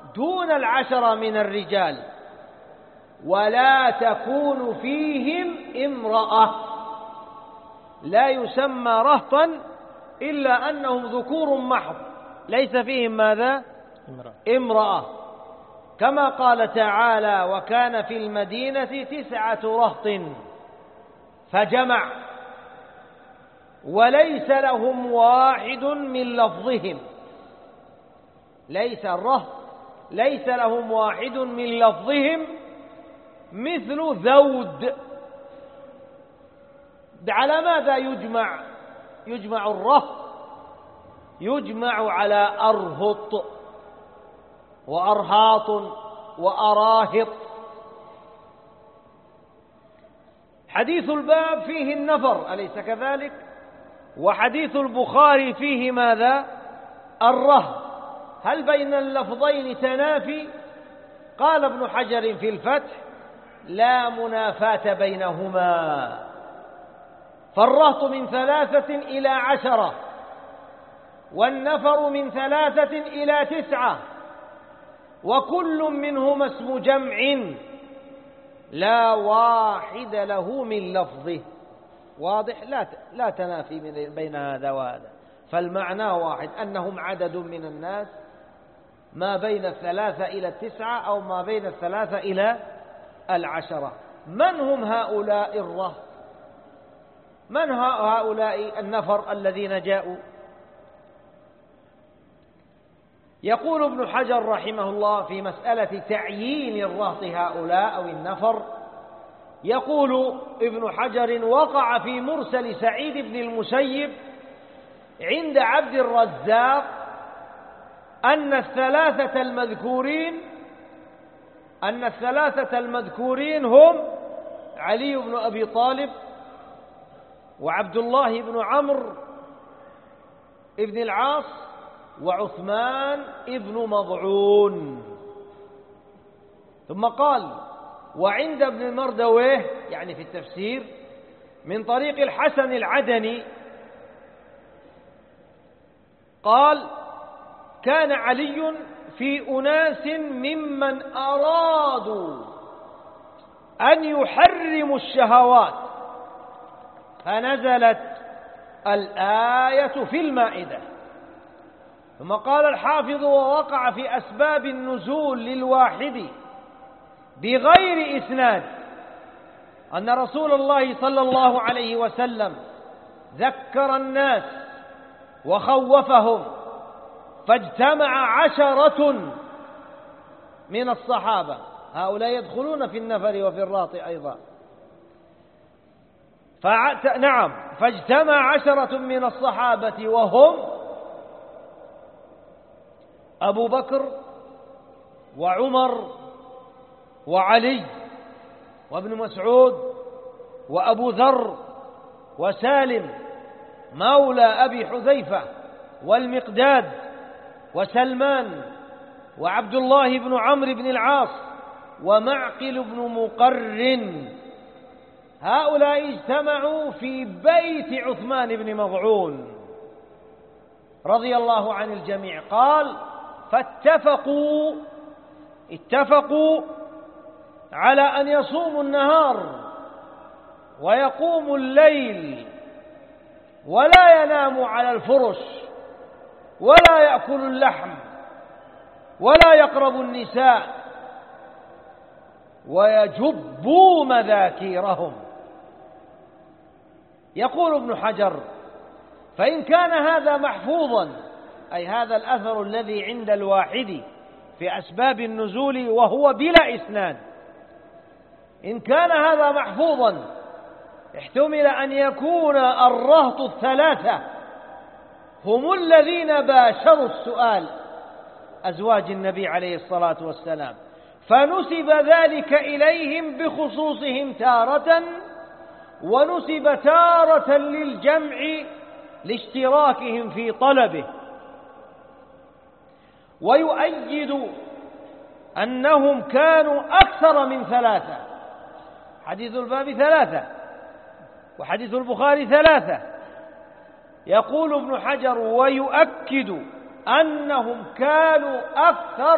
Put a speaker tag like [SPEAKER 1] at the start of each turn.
[SPEAKER 1] دون 10 من الرجال، ولا تكون فيهم امرأة. لا يسمى رهطا إلا أنهم ذكور محض ليس فيهم ماذا؟ امرأة، كما قال تعالى: وكان في المدينة 9 رهط فجمع، وليس لهم واحد من لفظهم. ليس الرهط ليس لهم واحد من لفظهم مثل ذود. على ماذا يجمع الرهط؟ يجمع على أرهط وأرهاط وأراهط. حديث الباب فيه النفر، أليس كذلك؟ وحديث البخاري فيه ماذا؟ الرهط. هل بين اللفظين تنافي؟ قال ابن حجر في الفتح: لا منافاة بينهما، فالرهط من 3 إلى 10، والنفر من 3 إلى 9، وكل منهما اسم جمع لا واحد له من لفظه. واضح؟ لا تنافي بين هذا وهذا، فالمعنى واحد، أنهم عدد من الناس ما بين 3 إلى 9، أو ما بين 3 إلى 10. من هم هؤلاء الرهط؟ من هؤلاء النفر الذين جاءوا؟ يقول ابن حجر رحمه الله في مسألة تعيين الرهط هؤلاء أو النفر، يقول ابن حجر: وقع في مرسل سعيد بن المسيب عند عبد الرزاق أن الثلاثة المذكورين هم علي بن أبي طالب، وعبد الله بن عمرو بن العاص، وعثمان بن مضعون. ثم قال: وعند ابن مردويه، يعني في التفسير، من طريق الحسن العدني، قال: كان علي في أناس ممن أرادوا أن يحرموا الشهوات، فنزلت الآية في المائدة. ثم قال الحافظ: ووقع في أسباب النزول للواحد بغير إسناد أن رسول الله صلى الله عليه وسلم ذكر الناس وخوفهم، فاجتمع 10 من الصحابة. هؤلاء يدخلون في النفر وفي الراط أيضا. فاجتمع 10 من الصحابة، وهم أبو بكر وعمر وعلي وابن مسعود وأبو ذر وسالم مولى أبي حذيفة والمقداد وسلمان وعبد الله بن عمرو بن العاص ومعقل بن مقرن. هؤلاء اجتمعوا في بيت عثمان بن مضعون رضي الله عن الجميع. قال: اتفقوا على أن يصوموا النهار ويقوموا الليل، ولا يناموا على الفرش، ولا يأكلوا اللحم، ولا يقربوا النساء، ويجبوا مذاكيرهم. يقول ابن حجر: فإن كان هذا محفوظا، أي هذا الأثر الذي عند الواحد في أسباب النزول وهو بلا إسناد، إن كان هذا محفوظا احتمل أن يكون الرهط 3 هم الذين باشروا السؤال، أزواج النبي عليه الصلاة والسلام، فنسب ذلك إليهم بخصوصهم تارة، ونسب تارة للجمع لاشتراكهم في طلبه. ويؤيد أنهم كانوا أكثر من 3. حديث الباب 3 وحديث البخاري 3. يقول ابن حجر: ويؤكد أنهم كانوا أكثر